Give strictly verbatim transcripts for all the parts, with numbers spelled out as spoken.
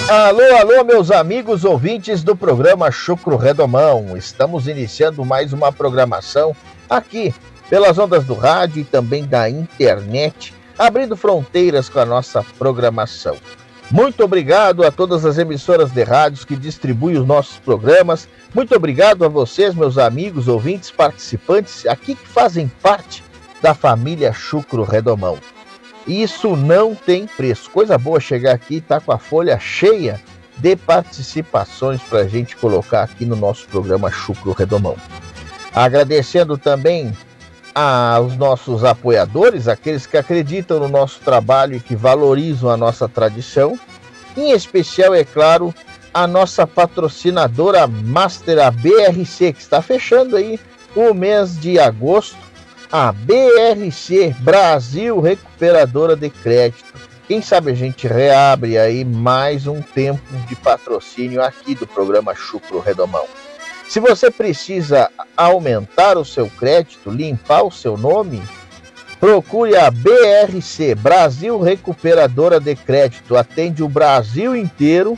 Alô, alô, meus amigos ouvintes do programa Chucro Redomão. Estamos iniciando mais uma programação aqui pelas ondas do rádio e também da internet, abrindo fronteiras com a nossa programação. Muito obrigado a todas as emissoras de rádios que distribuem os nossos programas. Muito obrigado a vocês, meus amigos, ouvintes, participantes, aqui que fazem parte da família Chucro Redomão. Isso não tem preço. Coisa boa chegar aqui e tá com a folha cheia de participações para a gente colocar aqui no nosso programa Chucro Redomão. Agradecendo também aos nossos apoiadores, aqueles que acreditam no nosso trabalho e que valorizam a nossa tradição. Em especial, é claro, a nossa patrocinadora Master, a B R C, que está fechando aí o mês de agosto. A B R C, Brasil Recuperadora de Crédito. Quem sabe a gente reabre aí mais um tempo de patrocínio aqui do programa Chucro Redomão. Se você precisa aumentar o seu crédito, limpar o seu nome, procure a B R C, Brasil Recuperadora de Crédito. Atende o Brasil inteiro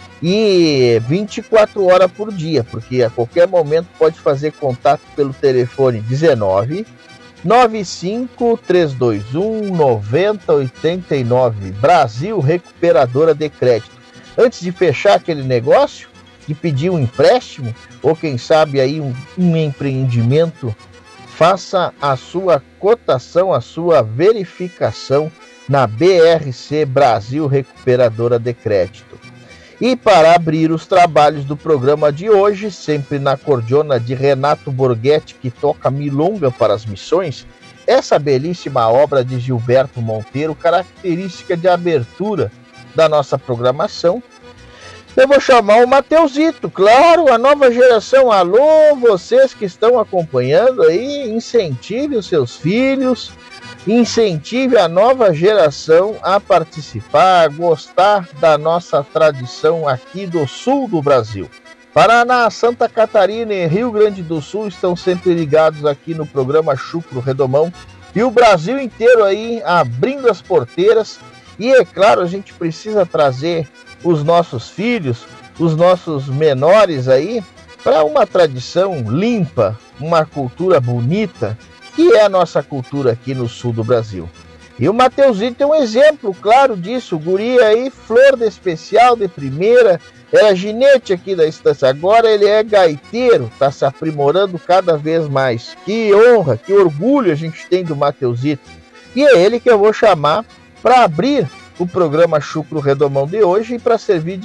e vinte e quatro horas por dia, porque a qualquer momento pode fazer contato pelo telefone dezenove, nove cinco três dois um, nove zero oito nove, Brasil Recuperadora de Crédito. Antes de fechar aquele negócio, de pedir um empréstimo, ou quem sabe aí um, um empreendimento, faça a sua cotação, a sua verificação na B R C, Brasil Recuperadora de Crédito. E para abrir os trabalhos do programa de hoje, sempre na cordiona de Renato Borghetti, que toca milonga para as missões, essa belíssima obra de Gilberto Monteiro, característica de abertura da nossa programação, eu vou chamar o Mateusito, claro, a nova geração. Alô, vocês que estão acompanhando aí, incentive os seus filhos, incentive a nova geração a participar, a gostar da nossa tradição aqui do sul do Brasil. Paraná, Santa Catarina e Rio Grande do Sul estão sempre ligados aqui no programa Chucro Redomão. E o Brasil inteiro aí abrindo as porteiras. E é claro, a gente precisa trazer os nossos filhos, os nossos menores aí, para uma tradição limpa, uma cultura bonita, que é a nossa cultura aqui no sul do Brasil. E o Mateusito é um exemplo claro disso, o guri aí, flor de especial, de primeira, era ginete aqui da estância, agora ele é gaiteiro, está se aprimorando cada vez mais. Que honra, que orgulho a gente tem do Mateusito. E é ele que eu vou chamar para abrir o programa Chucro Redomão de hoje e para servir de